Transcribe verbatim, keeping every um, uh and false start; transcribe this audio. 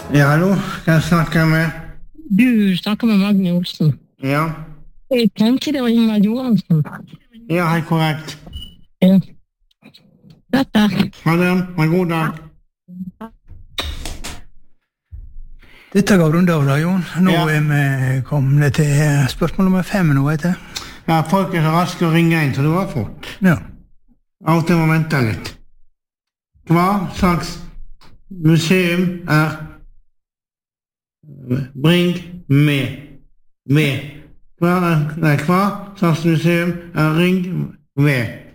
Ja, hallo, kan jeg snakke med? Du snakker med Magne Olsen. Ja. Jeg tenkte det var Ingvar Johansen. Ja, helt korrekt. Ja. Dette. Ha det, ha en god dag. Dette går rundt av da, Jon. Nå Ja. er vi kommet til spørsmål nummer fem nå, vet jeg. Ja, folk er så raske å ringe inn, så du har fått. Ja. Av og til må vente litt. Hva slags museum er Bring med med? Hva, nei, hva slags museum er Ring med?